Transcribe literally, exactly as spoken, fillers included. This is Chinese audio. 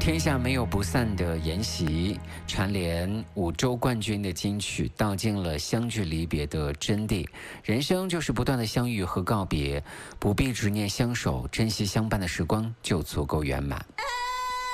天下没有不散的筵席，蝉联五洲冠军的金曲，道尽了相聚离别的真谛。人生就是不断的相遇和告别，不必执念相守，珍惜相伴的时光就足够圆满。